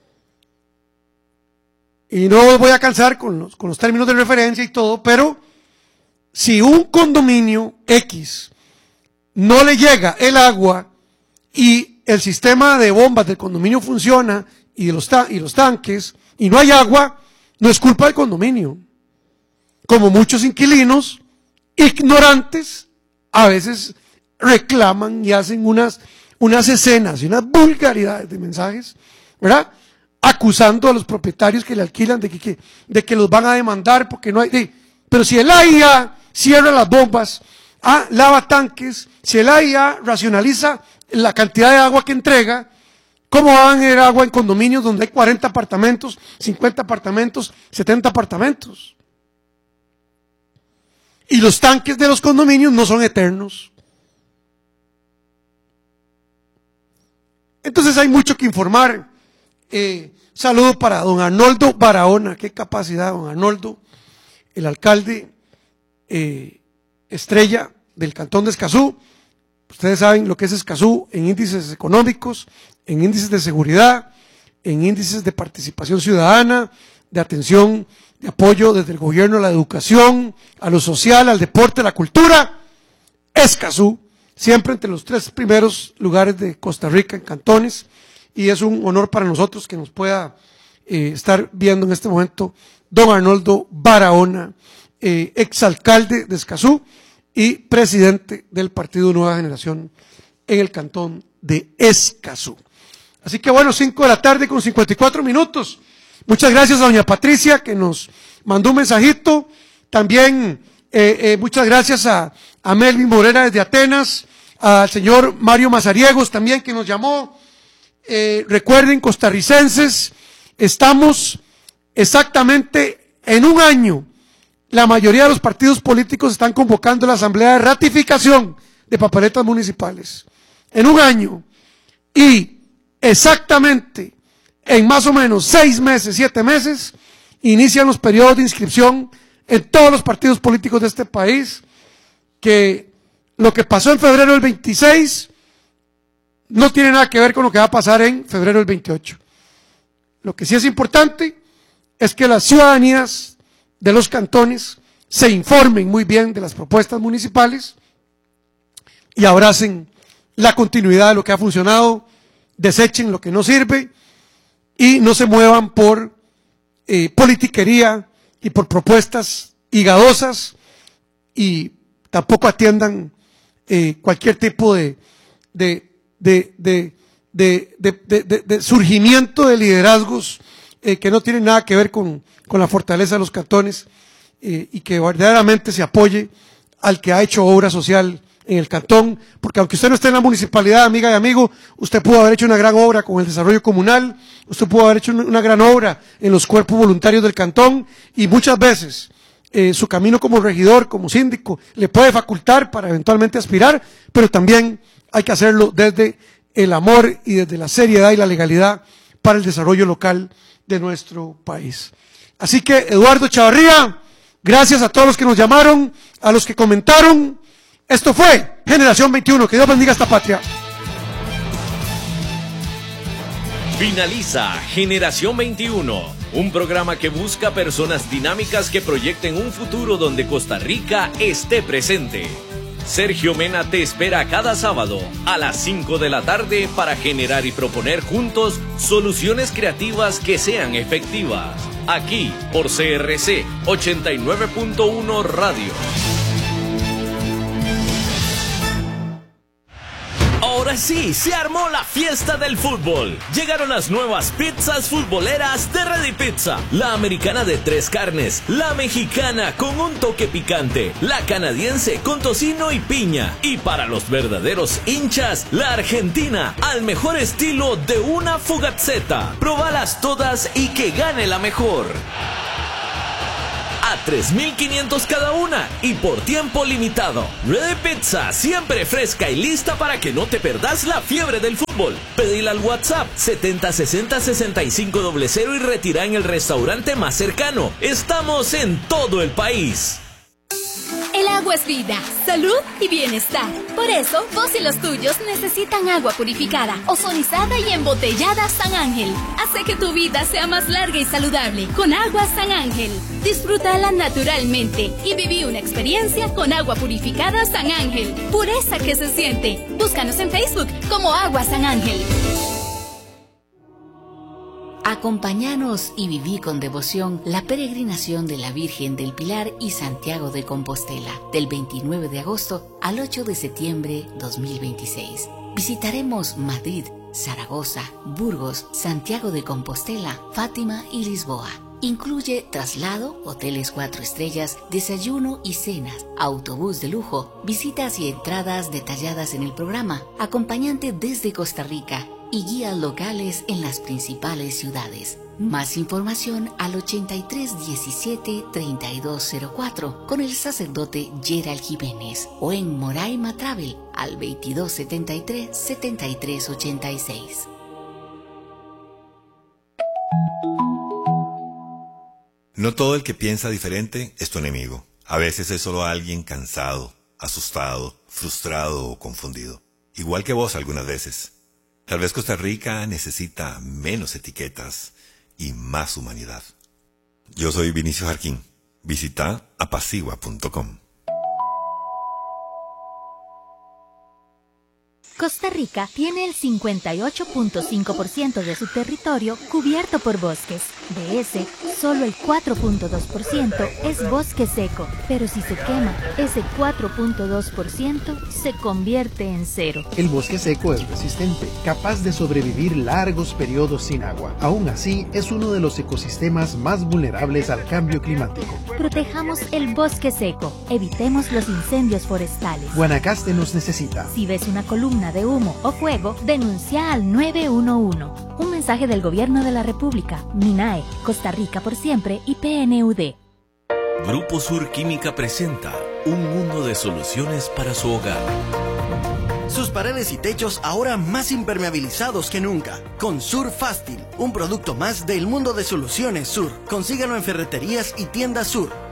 Y no os voy a cansar con los, con los términos de referencia y todo, pero si un condominio X no le llega el agua y el sistema de bombas del condominio funciona y, de los, ta y los tanques y no hay agua, no es culpa del condominio. Como muchos inquilinos ignorantes a veces reclaman y hacen unas, unas escenas y unas vulgaridades de mensajes, ¿verdad?, acusando a los propietarios que le alquilan de que, que, de que los van a demandar porque no hay... De, pero si el A I A cierra las bombas, ah, lava tanques, si el A I A racionaliza la cantidad de agua que entrega, ¿cómo van a tener agua en condominios donde hay cuarenta apartamentos, cincuenta apartamentos, setenta apartamentos? Y los tanques de los condominios no son eternos. Entonces hay mucho que informar. Eh, saludo para don Arnoldo Barahona, qué capacidad, don Arnoldo, el alcalde eh, estrella del cantón de Escazú. Ustedes saben lo que es Escazú en índices económicos, en índices de seguridad, en índices de participación ciudadana, de atención, de apoyo desde el gobierno a la educación, a lo social, al deporte, a la cultura. Escazú, siempre entre los tres primeros lugares de Costa Rica en cantones. Y es un honor para nosotros que nos pueda eh, estar viendo en este momento don Arnoldo Barahona, eh, exalcalde de Escazú y presidente del Partido Nueva Generación en el cantón de Escazú. Así que bueno, cinco de la tarde con cincuenta y cuatro minutos. Muchas gracias a doña Patricia que nos mandó un mensajito. También eh, eh, muchas gracias a, a Melvin Morera desde Atenas, al señor Mario Mazariegos también que nos llamó. Eh, recuerden, costarricenses, estamos exactamente en un año. La mayoría de los partidos políticos están convocando la asamblea de ratificación de papeletas municipales. En un año. Y exactamente en más o menos seis meses, siete meses, inician los periodos de inscripción en todos los partidos políticos de este país, que lo que pasó en febrero del veintiséis no tiene nada que ver con lo que va a pasar en febrero del veintiocho. Lo que sí es importante es que las ciudadanías de los cantones se informen muy bien de las propuestas municipales y abracen la continuidad de lo que ha funcionado, desechen lo que no sirve y no se muevan por eh, politiquería y por propuestas higadosas, y tampoco atiendan eh, cualquier tipo de, de De, de, de, de, de, de, de surgimiento de liderazgos eh, que no tienen nada que ver con, con la fortaleza de los cantones, eh, y que verdaderamente se apoye al que ha hecho obra social en el cantón, porque aunque usted no esté en la municipalidad, amiga y amigo, usted pudo haber hecho una gran obra con el desarrollo comunal, usted pudo haber hecho una gran obra en los cuerpos voluntarios del cantón, y muchas veces eh, su camino como regidor, como síndico, le puede facultar para eventualmente aspirar, pero también hay que hacerlo desde el amor y desde la seriedad y la legalidad para el desarrollo local de nuestro país. Así que, Eduardo Chavarría, gracias a todos los que nos llamaron, a los que comentaron. Esto fue Generación veintiuno. Que Dios bendiga esta patria. Finaliza Generación veintiuno, un programa que busca personas dinámicas que proyecten un futuro donde Costa Rica esté presente. Sergio Mena te espera cada sábado a las cinco de la tarde para generar y proponer juntos soluciones creativas que sean efectivas. Aquí por C R C ochenta y nueve punto uno Radio. Ahora Pues sí, se armó la fiesta del fútbol. Llegaron las nuevas pizzas futboleras de Ready Pizza. La americana de tres carnes, la mexicana con un toque picante, la canadiense con tocino y piña. Y para los verdaderos hinchas, la argentina al mejor estilo de una fugazzetta. Probalas todas y que gane la mejor. A tres mil quinientos cada una y por tiempo limitado. Ready Pizza, siempre fresca y lista para que no te perdas la fiebre del fútbol. Pedila al WhatsApp setenta sesenta sesenta y cinco cero cero y retira en el restaurante más cercano. Estamos en todo el país. El agua es vida, salud y bienestar. Por eso, vos y los tuyos necesitan agua purificada, ozonizada y embotellada San Ángel. Hace que tu vida sea más larga y saludable con agua San Ángel. Disfrútala naturalmente y viví una experiencia con agua purificada San Ángel. Pureza que se siente. Búscanos en Facebook como Agua San Ángel. Acompáñanos y viví con devoción la peregrinación de la Virgen del Pilar y Santiago de Compostela, del veintinueve de agosto al ocho de septiembre dos mil veintiséis. Visitaremos Madrid, Zaragoza, Burgos, Santiago de Compostela, Fátima y Lisboa. Incluye traslado, hoteles cuatro estrellas, desayuno y cenas, autobús de lujo, visitas y entradas detalladas en el programa, acompañante desde Costa Rica y guías locales en las principales ciudades. Más información al ochenta y tres diecisiete treinta y dos cero cuatro con el sacerdote Gerald Jiménez o en Moraima Travel al veintidós setenta y tres setenta y tres ochenta y seis. No todo el que piensa diferente es tu enemigo. A veces es solo alguien cansado, asustado, frustrado o confundido. Igual que vos algunas veces. Tal vez Costa Rica necesita menos etiquetas y más humanidad. Yo soy Vinicio Jarquín. Visita apacigua punto com. Costa Rica tiene el cincuenta y ocho punto cinco por ciento de su territorio cubierto por bosques. De ese, solo el cuatro punto dos por ciento es bosque seco, pero si se quema, ese cuatro punto dos por ciento se convierte en cero. El bosque seco es resistente, capaz de sobrevivir largos periodos sin agua. Aún así, es uno de los ecosistemas más vulnerables al cambio climático. Protejamos el bosque seco, evitemos los incendios forestales. Guanacaste nos necesita. Si ves una columna de humo o fuego, denuncia al nueve uno uno. Un mensaje del Gobierno de la República, MINAE, Costa Rica por siempre y P N U D. Grupo Sur Química presenta un mundo de soluciones para su hogar. Sus paredes y techos ahora más impermeabilizados que nunca. Con Sur Fástil, un producto más del mundo de soluciones Sur. Consígalo en ferreterías y tiendas Sur.